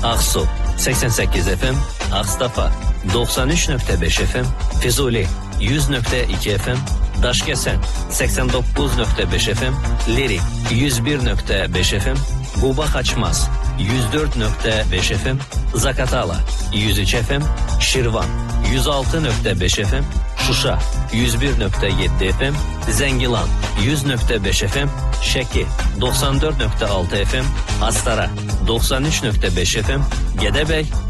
Aksu 88 FM, Akstafa 93.5 FM, Füzuli 100.2 FM, Daşkesen 89.5 FM, Lirik 101.5 FM, Quba Xaçmaz 104.5 FM, Zaqatala 103 FM, Şirvan 106.5 FM, Şuşa 101.7 FM, Zəngilan 100.5 FM, Şəki 94.6 FM, Astara 93.5 FM, Gədəbəy